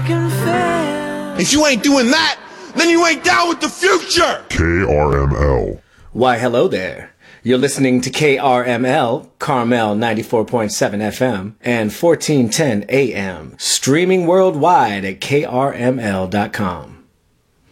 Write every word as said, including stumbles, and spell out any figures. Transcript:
can fail. If you ain't doing that, then you ain't down with the future. K R M L. Why, hello there. You're listening to K R M L, Carmel ninety-four point seven F M and fourteen ten A M, streaming worldwide at K R M L dot com.